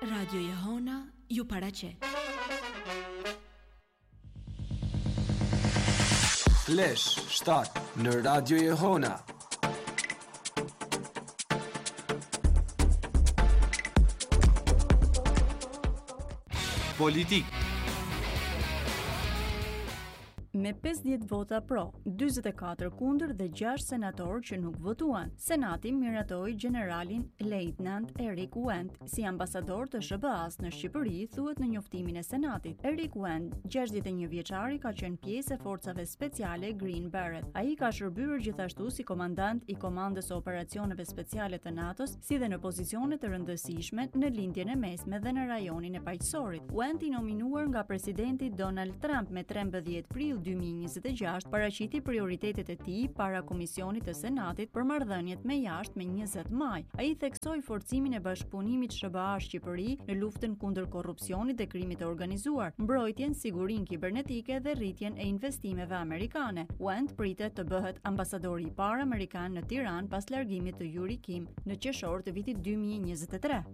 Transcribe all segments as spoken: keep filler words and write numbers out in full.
Radio Jehona ju paraqet. Flesh shtat në Radio Jehona. Politik. Me pesëdhjetë vota pro, dyzet e katër kundër dhe gjashtë senatorë që nuk votuan, Senati miratoi generalin Lejtnant Erik Wendt si ambasador të S B A-s në Shqipëri, thuhet në njoftimin e Senatit. Erik Wendt, gjashtëdhjetë e një vjeçari, ka qenë pjesë e forcave speciale Green Beret. Ai ka shërbyer gjithashtu si komandant i komandës së operacioneve speciale të NATO-s, si dhe në pozicione të rëndësishme në lindjen e mesme dhe në rajonin e paqësorit. Wendt, i nominuar nga presidenti Donald Trump me trembëdhjetë prill dy mijë e njëzet e gjashtë, paraqiti prioritetet e tij para Komisionit të Senatit për marrëdhëniet me jashtë me njëzet maj. Ai theksoi forcimin e bashkëpunimit S B A-Shqipëri në luftën kundër korrupsionit dhe krimit të organizuar, mbrojtjen, sigurinë kibernetike dhe rritjen e investimeve amerikane. Wendt pritet të bëhet ambasadori i parë amerikan në Tiranë pas largimit të Yuri Kim në qershor të vitit dy mijë e njëzet e tre.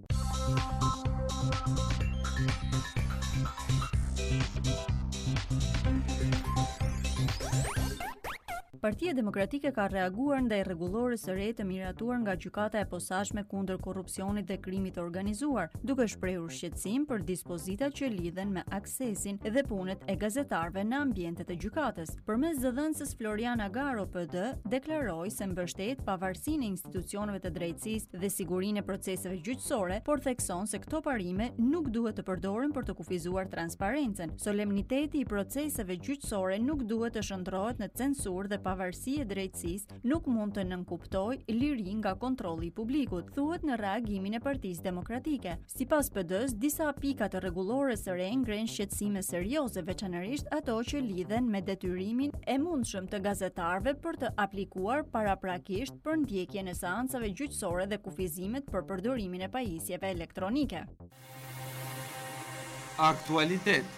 Partia Demokratike ka reaguar ndaj rregullores së re të miratuar nga gjykata e posaçme kundër korrupsionit dhe krimit të organizuar, duke shprehur shqetësim për dispozitat që lidhen me aksesin dhe punët e gazetarëve në ambientet e gjykatës. Përmes zëdhënëses Floriana Garo P D deklaroi se mbështet pavarësinë e institucioneve të drejtësisë dhe sigurinë e proceseve gjyqësore, por thekson se këto parime nuk duhet të përdoren për të kufizuar transparencën. Solemniteti i proceseve gjyqësore nuk duhet të shndrohet në censurë dhe pavarësi e drejtësisë nuk mund të nënkuptoj liri nga kontrolli i publikut, thuhet në reagimin e Partisë Demokratike. Sipas P D-s, disa pika të rregullores së re ngren shqetësime serioze, veçanërisht ato që lidhen me detyrimin e mundshëm të gazetarëve për të aplikuar paraprakisht për ndjekjen e seancave gjyqësore dhe kufizimet për përdorimin e pajisjeve elektronike. Aktualitet.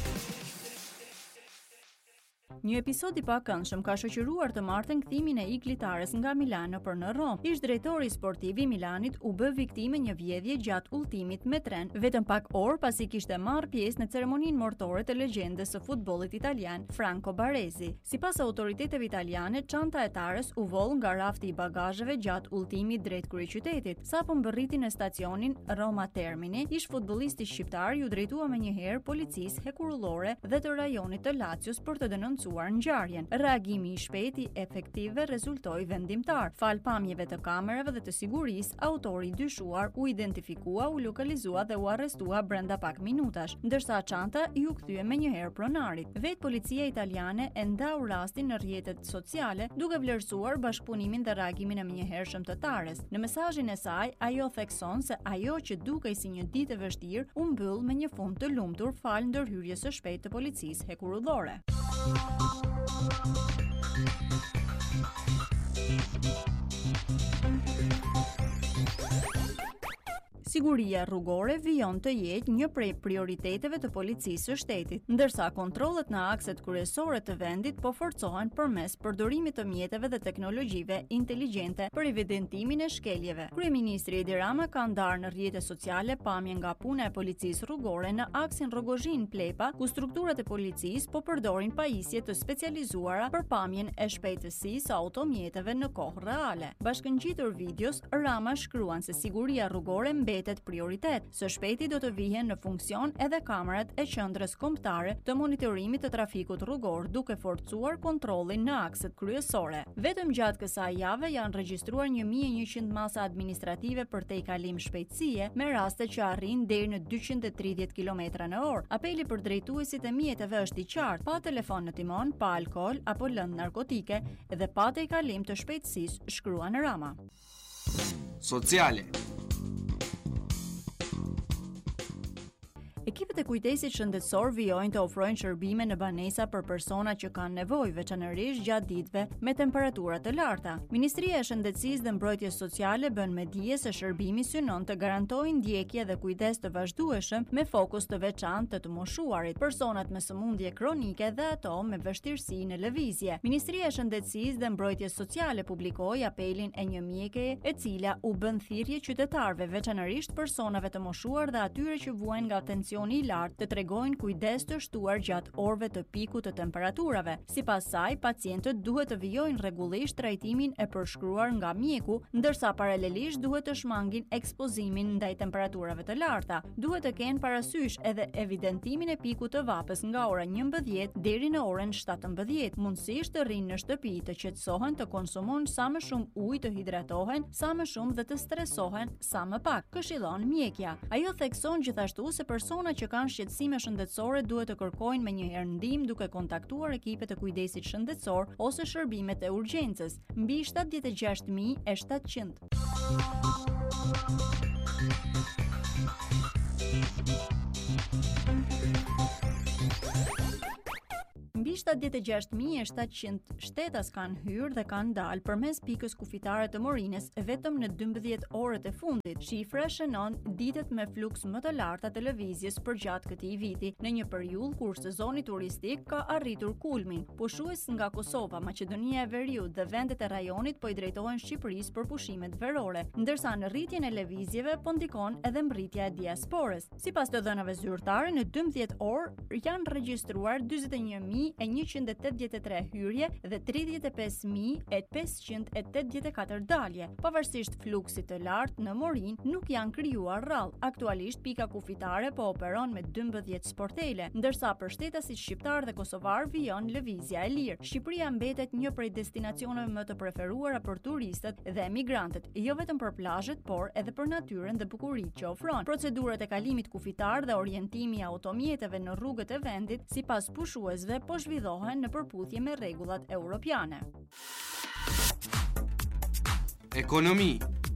Një episod i pakëndshëm ka shoqëruar të martën kthimin e iglitares nga Milano për në Rom. Ish drejtori sportiv i Milanit u bë viktime një vjedhje gjatë udhëtimit me tren, vetëm pak orë pasi kishte marrë pjesë në ceremoninë mortore të legjendës së futbollit italian Franco Baresi. Sipas autoriteteve italiane, çanta e tares u voll nga rafti i bagazheve gjatë udhëtimit drejt kryeqytetit. Sapo mbërriti në stacionin Roma Termini, ish futbollisti shqiptar ju drejtua menjëherë policisë hekurullore dhe të rajonit të Lacios për të denoncuar ngjarjen. Reagimi i shpejtë i efektive rezultoi vendimtar. Fal pamjeve të kamerave dhe të sigurisë, autori i dyshuar u identifikua, u lokalizua dhe u arrestua brenda pak minutash, ndërsa çanta ju kthye menjëherë pronarit. Vetë policia italiane e ndau rastin në rrjetet sociale, duke vlerësuar bashkëpunimin dhe reagimin e menjëhershëm të tares. Në mesazhin e saj, ajo thekson se ajo që dukej si një ditë e vështirë u mbyll me një fund të lumtur fal ndërhyrjes së shpejtë të policisë hekurullore. Siguria rrugore vijon të jetë një prej prioriteteve të policisë së shtetit, ndërsa kontrollet në akset kryesore të vendit po forcohen përmes përdorimit të mjeteve dhe teknologjive inteligjente për evidentimin e shkeljeve. Kryeministri Edi Rama ka ndarë në rrjetet sociale pamje nga puna e policisë rrugore në aksin Rrogozhin-Plepa, ku strukturat e policisë po përdorin pajisje të specializuara për pamjen e shpejtësisë së automjeteve në kohë reale. Bashkëngjitur videos, Rama shkruan se siguria rrugore mbetet prioritet. Së shpejti do të vihen në funksion edhe kamerat e qendrës kombëtare të monitorimit të trafikut rrugor, duke forcuar kontrollin në akset kryesore. Vetëm gjatë kësaj jave janë regjistruar një mijë e njëqind masa administrative për tejkalim shpejtësie, me raste që arrin deri në dyqind e tridhjetë kilometra në orë. Apeli për drejtuesit e mjeteve është i qartë: pa telefon në timon, pa alkool apo lëndë narkotike dhe pa tejkalim të shpejtësisë, shkruan Rama. Sociale. Ekipet e kujdesit shëndetësor vijojnë të ofrojnë shërbime në banesa për persona që kanë nevojë, veçanërisht gjatë ditëve me temperatura të larta. Ministria e Shëndetësisë dhe Mbrojtjes Sociale bën me dije se shërbimi synon të garantojë ndjekje dhe kujdes të vazhdueshëm me fokus të veçantë të të moshuarit, personat me sëmundje kronike dhe ato me vështirësi në lëvizje. Ministria e Shëndetësisë dhe Mbrojtjes Sociale publikoi apelin e një mjekeje e cila u bën thirrje qytetarëve, veçanërisht personave të moshuar dhe atyre që vuajnë nga tensioni i lartë, të tregojnë kujdes të shtuar gjatë orëve të pikut të temperaturave. Sipas saj, pacientët duhet të vijojnë rregullisht trajtimin e përshkruar nga mjeku, ndërsa paralelisht duhet të shmangin ekspozimin ndaj temperaturave të larta. Duhet të kenë parasysh edhe evidentimin e pikut të vapës nga ora njëmbëdhjetë deri në orën shtatëmbëdhjetë. Mundësisht të rinë në shtëpi, të qetësohen, të konsumojnë sa më shumë ujë, të hidratohen sa më shumë dhe të stresohen sa më pak, këshillon mjekja. Ajo thekson gjithashtu se persona që kanë shqetësime shëndetësore duhet të kërkojnë menjëherë ndihmë duke kontaktuar ekipet e kujdesit shëndetësor ose shërbimet e urgjencës mbi shtatëdhjetë e gjashtë mijë e shtatëqind. Mbi shtatëdhjetë e gjashtë mijë e shtatëqind shtetas kanë hyrë dhe kanë dalë përmes pikës kufitare të Morinës vetëm në dymbëdhjetë orët e fundit. Shifra shënon ditët me fluks më të larta të lëvizjes përgjatë këtij viti, në një periudhë kur sezoni turistik ka arritur kulmin. Pushues nga Kosova, Maqedonia e Veriut dhe vendet e rajonit po i drejtohen Shqipërisë për pushimet verore, ndërsa në rritjen e lëvizjeve po ndikon edhe mbërritja e diasporës. Sipas të dhënave zyrtare, në dymbëdhjetë orë janë regjistruar dyzet e një mijë e njëqind e tetëdhjetë e tre hyrje dhe tridhjetë e pesë mijë e pesëqind e tetëdhjetë e katër dalje. Pavarësisht fluksit të lartë në Morin, nuk janë krijuar rrallë. Aktualisht pika kufitare po operon me dymbëdhjetë sportele, ndërsa për shtetasit shqiptar dhe kosovar vijon lëvizja e lirë. Shqipëria mbetet një prej destinacioneve më të preferuara për turistët dhe emigrantët, jo vetëm për plazhet, por edhe për natyrën dhe bukuritë që ofron. Procedurat e kalimit kufitar dhe orientimi i automjeteve në rrugët e vendit, sipas pushuesve, po zhvillohen në përputhje me rregullat europiane. Ekonomi.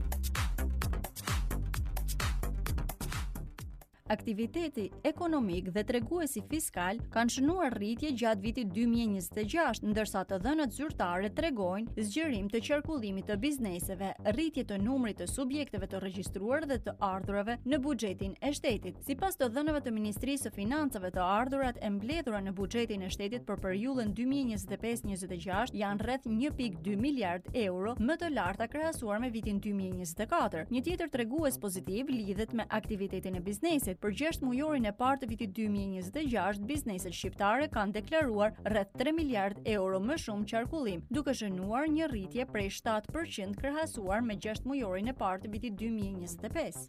Aktiviteti ekonomik dhe treguesi fiskal kanë shënuar rritje gjatë vitit dy mijë e njëzet e gjashtë, ndërsa të dhënat zyrtare tregojnë zgjerim të qarkullimit të bizneseve, rritje të numrit të subjekteve të regjistruar dhe të ardhurave në buxhetin e shtetit. Sipas të dhënave të Ministrisë së Financave, të ardhurat e mbledhura në buxhetin e shtetit për periudhën dy mijë e njëzet e pesë njëzet e gjashtë janë rreth një pikë dy miliard euro, më të larta krahasuar me vitin dy mijë e njëzet e katër. Një tjetër tregues pozitiv lidhet me aktivitetin e biznesit. Për gjashtë mujorin e parë të vitit dy mijë e njëzet e gjashtë, bizneset shqiptare kanë deklaruar rreth tre miliard euro më shumë qarkullim, duke shënuar një rritje prej shtatë përqind krahasuar me gjashtë mujorin e parë të vitit dy mijë e njëzet e pesë.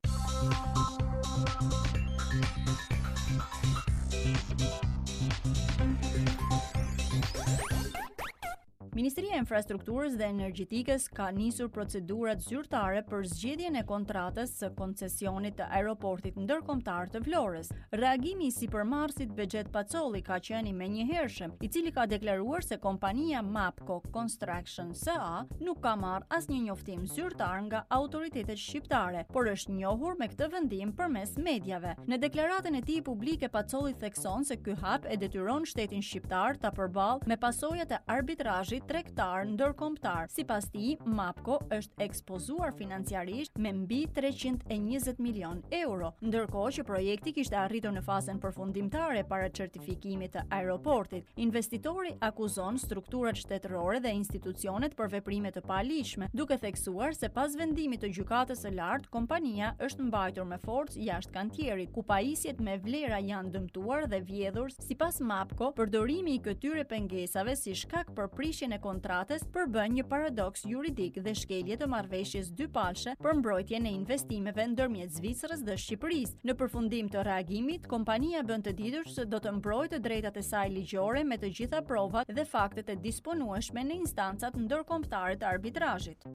Ministria e Infrastrukturës dhe Energjetikës ka nisur procedurat zyrtare për zgjedhjen e kontratës së koncesionit të aeroportit ndërkombëtar të Vlorës. Reagimi i sipërmarrësit Bexhet Pacolli ka qenë i menjëhershëm, i cili ka deklaruar se kompania Mapco Construction S A nuk ka marrë asnjë njoftim zyrtar nga autoritetet shqiptare, por është njohur me këtë vendim përmes mediave. Në deklaratën e tij publike, Pacolli thekson se ky hap e detyron shtetin shqiptar ta përballë me pasojat e arbitrazhit tregtar ndërkombëtar. Sipas tij, Mapco është ekspozuar financiarisht me mbi treqind e njëzet milion euro, ndërkohë që projekti kishte arritur në fazën përfundimtare para certifikimit të aeroportit. Investitori akuzon strukturat shtetërore dhe institucionet për veprime të paligjshme, duke theksuar se pas vendimit të gjykatës së lartë, kompania është mbajtur me forcë jashtë kantierit, ku pajisjet me vlera janë dëmtuar dhe vjedhur. Sipas Mapco, përdorimi i këtyre pengesave si shkak për prishjen e kontratës përbën një paradoks juridik dhe shkelje të marrëveshjes dypalshe për mbrojtjen e investimeve ndërmjet Zvicrës dhe Shqipërisë. Në përfundim të reagimit, kompania bën të ditur se do të mbrojtë drejtat e saj ligjore me të gjitha provat dhe faktet e disponueshme në instancat ndërkombëtare të arbitrazhit.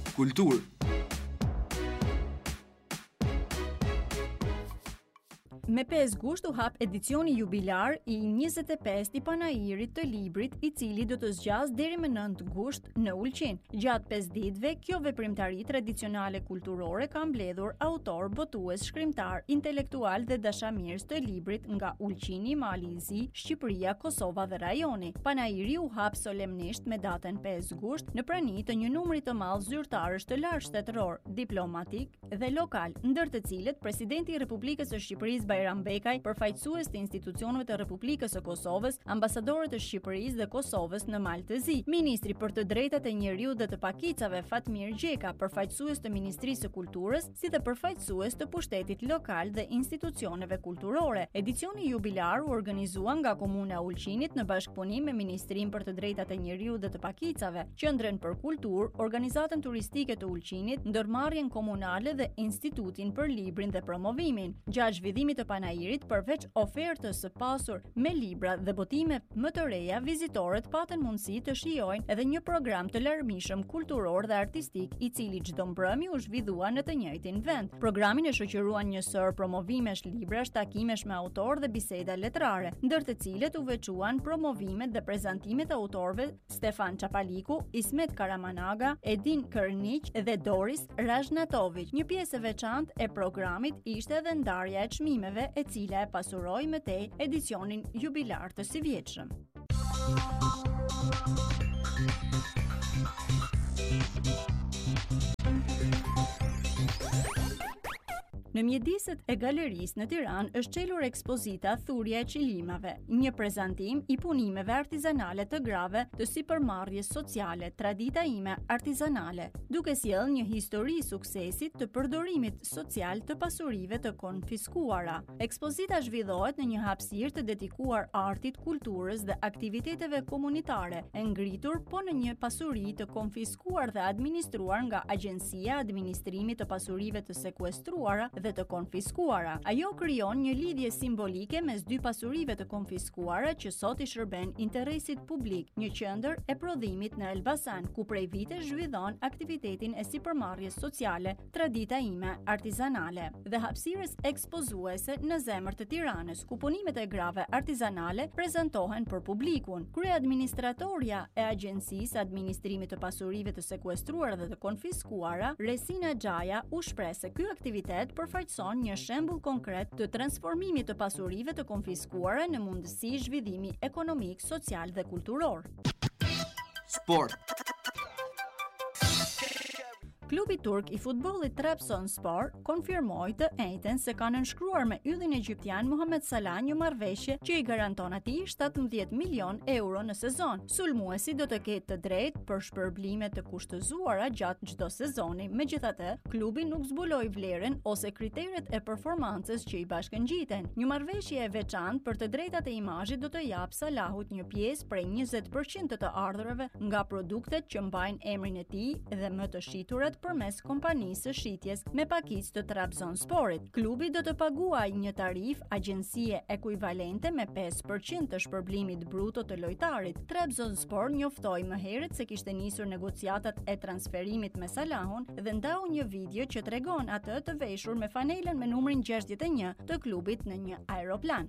Kulturë. Me pesë gusht u hap edicioni jubilar i njëzet e pesë i panairit të librit, i cili do të zgjas deri më nëntë gusht në Ulqin. Gjatë pesë ditëve, kjo veprimtari tradicionale kulturore ka mbledhur autor, botues, shkrimtar, intelektual dhe dashamirës të librit nga Ulqini, Mali i Zi, Shqipëria, Kosova dhe rajoni. Panairi u hap solemnisht me datën pesë gusht në prani të një numri të madh zyrtarësh të lartë shtetëror, diplomatik dhe lokal, ndër të cilët presidenti i Republikës së Shqipërisë Bajram Bekaj, përfaqësues të institucioneve të Republikës së Kosovës, ambasadorët të Shqipërisë dhe Kosovës në Malë të Zi, ministri për të drejtat e njeriut dhe të pakicave Fatmir Gjeka, përfaqësues të Ministrisë së Kulturës, si dhe përfaqësues të pushtetit lokal dhe institucioneve kulturore. Edicioni jubilar u organizua nga Komuna e Ulqinit në bashkëpunim me Ministrinë për të drejtat e njeriut dhe të pakicave, Qendrën për Kulturë, Organizatën Turistike të Ulqinit, Ndërmarrjen Komunale dhe Institutin për Librin dhe Promovimin. Gjatë zhvillimit të panairit, përveç ofertës së pasur me libra dhe botime më të reja, vizitorët patën mundësi të shijojnë edhe një program të larmishëm kulturor dhe artistik, i cili çdo mbrëmje u zhvillua në të njëjtin vend. Programin e shoqëruan një sër promovimesh librash, takimesh me autor dhe biseda letrare, ndër të cilët u veçuan promovimet dhe prezantimet e autorëve Stefan Çapaliku, Ismet Karamanaga, Edin Kërniq dhe Doris Razhnatović. Një pjesë e veçantë e programit ishte edhe ndarja e çmimeve, e cila e pasuroi më tej edicionin jubilar të sivjetshëm. Në mjediset e galerisë në Tiranë është çelur ekspozita Thurja e Qilimave, një prezantim i punimeve artizanale të grave të sipërmarrjes sociale, Tradita ime artizanale, duke sjellë një histori suksesit të përdorimit social të pasurive të konfiskuara. Ekspozita zhvillohet në një hapësirë të dedikuar artit, kulturës dhe aktiviteteve komunitare, e ngritur po në një pasuri të konfiskuar dhe administruar nga Agjencia e Administrimit të Pasurive të Sekuestruara dhe të konfiskuara. Ajo krijon një lidhje simbolike mes dy pasurive të konfiskuara që sot i shërben interesit publik, një qendër e prodhimit në Elbasan, ku prej vitesh zhvillon aktivitetin e sipërmarrjes sociale Tradita ime artizanale dhe hapësirës ekspozuese në zemër të Tiranës, ku punimet e grave artizanale prezantohen për publikun. Kryeadministratorja e Agjencisë së Administrimit të Pasurive të Sekuestruara dhe të Konfiskuara, Resina Xhaja, u shpreh se ky aktivitet për përfaqëson një shembull konkret të transformimit të pasurive të konfiskuara në mundësi zhvillimi ekonomik, social dhe kulturor. Sport. Klubi turk i futbollit Trabzonspor konfirmoi të njëjtën se ka nënshkruar me yllin egjiptian Mohamed Salah një marrëveshje që i garanton atij shtatëmbëdhjetë milion euro në sezon. Sulmuesi do të ketë të drejtë për shpërblime të kushtëzuara gjatë çdo sezoni. Megjithatë, klubi nuk zbuloi vlerën ose kriteret e performancës që i bashkëngjiten. Një marrëveshje e veçantë për të drejtat e imazhit do të jap Salahut një pjesë prej njëzet përqind të ardhurave nga produktet që mbajnë emrin e tij dhe më të shiturat përmes kompanisë së shitjes me pakicë të Trabzonsporit. Klubi do të paguajë një tarifë agjencie ekuivalente me pesë përqind të shpërblimit bruto të lojtarit. Trabzonspor njoftoi më herët se kishte nisur negociatat e transferimit me Salahun dhe ndau një video që tregon atë të veshur me fanelën me numrin gjashtëdhjetë e një të klubit në një aeroplan.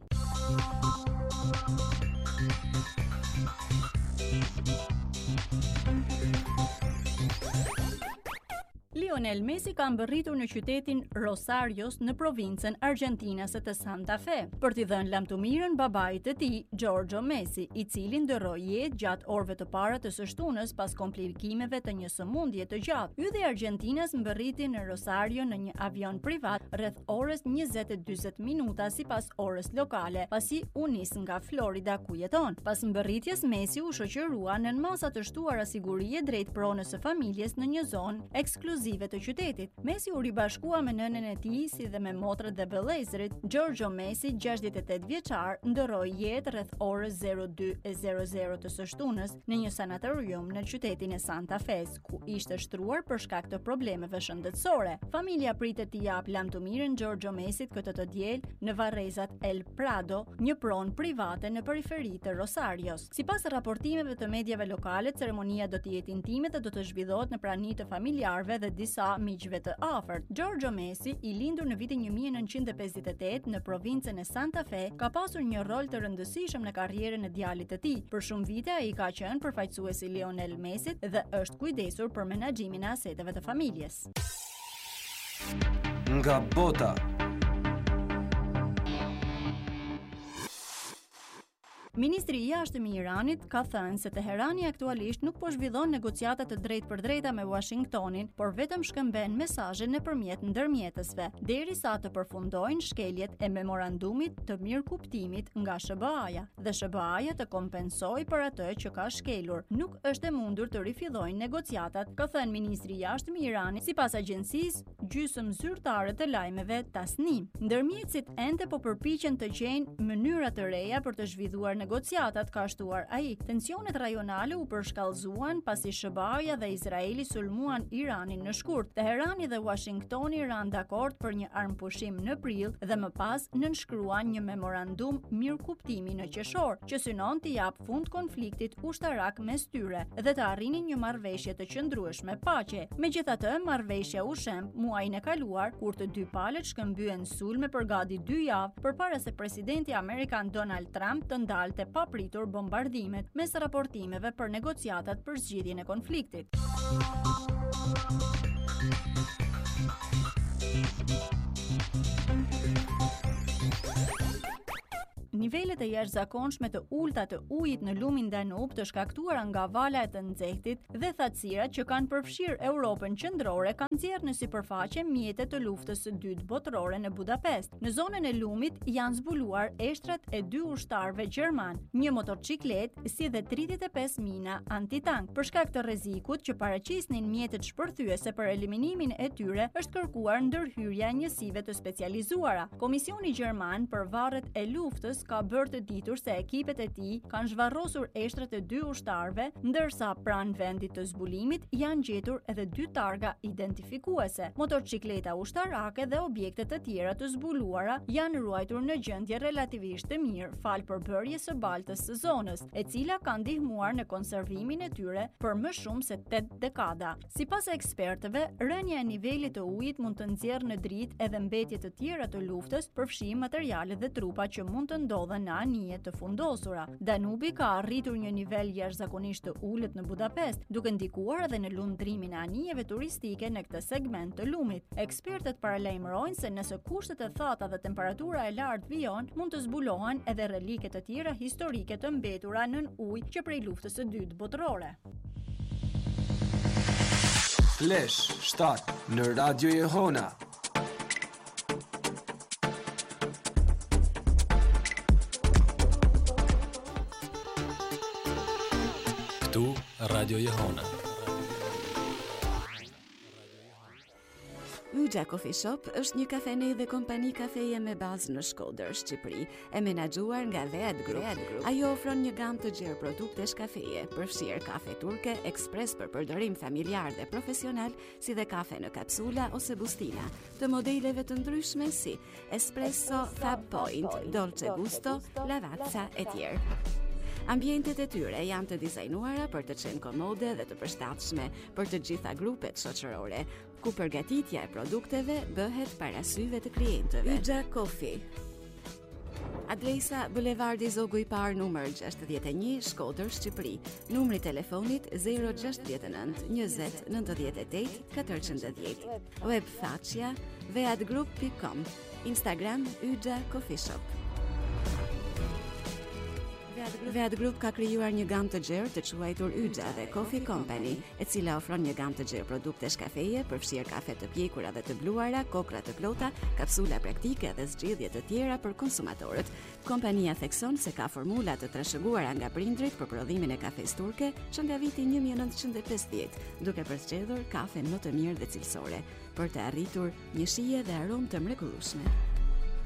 Lionel Messi ka mbërritur në qytetin Rosarios në provincën argjentinase të Santa Fe për t'i dhënë lamtumirën babait të tij, Giorgio Messi, i cili ndërroi jetë gjatë orëve të para të së shtunës pas komplikimeve të një sëmundje të gjatë. Ydhi i Argjentinas mbërriti në Rosario në një avion privat rreth orës njëzet e dyzet minuta sipas orës lokale, pasi u nis nga Florida ku jeton. Pas mbërritjes, Messi u shoqërua në masa të shtuara sigurie drejt pronës së familjes në një zonë ekskluzive të qytetit. Messi u ribashkua me nënën e tij si dhe me motrët dhe vëllezërit. Giorgio Messi, gjashtëdhjetë e tetë vjeçar, ndërroi jetë rreth orës zero dy e zero zero të së shtunës në një sanatorium në qytetin e Santa Fe, ku ishte shtruar për shkak të problemeve shëndetësore. Familja pritet t'i jap lamtumirën Giorgio Messit këtë të diel në varrezat El Prado, një pronë private në periferi të Rosarios. Sipas raportimeve të mediave lokale, ceremonia do të jetë intime dhe do të zhvillohet në prani të familjarëve dhe disa miqve të afërt. Giorgio Messi, i lindur në vitin një mijë e nëntëqind e pesëdhjetë e tetë në provincën e Santa Fe, ka pasur një rol të rëndësishëm në karrierën e djalit të tij. Për shumë vite ai ka qenë përfaqësuesi i Lionel Messit dhe është kujdesur për menaxhimin e aseteve të familjes. Nga bota. Ministri i jashtëm i Iranit ka thënë se Teherani aktualisht nuk po zhvillon negociata të drejtpërdrejta me Washingtonin, por vetëm shkëmben mesazhe nëpërmjet ndërmjetësve, derisa të përfundojnë shkeljet e memorandumit të mirëkuptimit nga S B A-ja dhe S B A-ja të kompensojë për atë që ka shkelur. Nuk është e mundur të rifillojnë negociatat, ka thënë ministri i jashtëm i Iranit, sipas agjencisë gjysmë zyrtare të lajmeve Tasnim. Ndërmjetësit ende po përpiqen të gjejnë mënyra të reja për të zhvilluar negociatat, ka shtuar ai. Tensionet rajonale u përshkallëzuan pasi S B A-ja dhe Izraeli sulmuan Iranin në shkurt. Teherani dhe Washingtoni ranë dakord për një armpushim në prill dhe më pas nënshkruan një memorandum mirëkuptimi në qershor, që synon të jap fund konfliktit ushtarak mes tyre dhe të arrinin një marrëveshje të qëndrueshme paqe. Megjithatë, marrëveshja u shemb muajin e kaluar kur të dy palët shkëmbyen sulme për gati dy javë përpara se presidenti amerikan Donald Trump të ndalte të papritur bombardimet mes raportimeve për negociatat për zgjidhjen e konfliktit. Nivelet e jashtëzakonshme të ulta të ujit në lumin Danub të shkaktuara nga vala e të nxehtit dhe thatësirat që kanë përfshirë Europën qendrore kanë nxjerrë në sipërfaqe mjetet të luftës së dytë botërore në Budapest. Në zonën e lumit janë zbuluar eshtrat e dy ushtarëve gjerman, një motorciklet si dhe tridhjetë e pesë mina antitank. Për shkak të rrezikut që paraqisnin mjetet shpërthyese për eliminimin e tyre, është kërkuar ndërhyrja e njësive të specializuara. Komisioni gjerman për varret e luftës ka bërë të ditur se ekipet e tij kanë zhvarrosur eshtrat e dy ushtarëve, ndërsa pranë vendit të zbulimit janë gjetur edhe dy targa identifikuese. Motorcikleta ushtarake dhe objekte të tjera të zbuluara janë ruajtur në gjendje relativisht të mirë fal përbërjes së baltës së zonës, e cila ka ndihmuar në konservimin e tyre për më shumë se tetë dekada. Sipas ekspertëve, rënja e nivelit të ujit mund të nxjerrë në dritë edhe mbetje të tjera të luftës, përfshi materiale dhe trupa që mund të ndodhen në anije të fundosura. Danubi ka arritur një nivel jashtëzakonisht të ulët në Budapest, duke ndikuar edhe në lundrimin e anijeve turistike në këtë segment të lumit. Ekspertët paralajmërojnë se nëse kushtet e thata dhe temperatura e lartë vijon, mund të zbulohen edhe relike të tjera historike të mbetura nën ujë që prej luftës së dytë botërore. Flesh shtat në Radio Jehona. Tu Radio Jehona. Uja Coffee Shop është një kafene dhe kompani kafeje me bazë në Shkodër, Shqipëri, e menaxhuar nga Vead Group. Ajo ofron një gamë të gjerë produktesh kafeje, përfshirë kafe turke, ekspres për përdorim familjar dhe profesional, si dhe kafe në kapsula ose bustina, të modeleve të ndryshme si espresso, Fab Point, Dolce Gusto, Lavazza e tjerë. Ambientet e tyre janë të dizajnuara për të qenë komode dhe të përshtatshme për të gjitha grupet shoqërore, ku përgatitja e produkteve bëhet para syve të klientëve. Uja Coffee. Adresa Bulevardi Zogu i Parë numër gjashtëdhjetë e një, Shkodër, Shqipëri. Numri i telefonit zero gjasht nëntë njëzet nëntëdhjetë e tetë katërqind e dhjetë. Web faqja veadgroup pikë com. Instagram Uja Coffee Shop. Vead Group ka krijuar një gamë të gjerë të quajtur Uja dhe Coffee Company, e cila ofron një gamë të gjerë produktesh kafeje, përfshirë kafe të pjekura dhe të bluara, kokra të plota, kapsula praktike dhe zgjidhje të tjera për konsumatorët. Kompania thekson se ka formula të trashëguara nga prindrit për prodhimin e kafes turke që nga viti një mijë e nëntëqind e pesëdhjetë, duke përcjellur kafen më të mirë dhe cilësore, për të arritur një shije dhe aromë të mrekullueshme.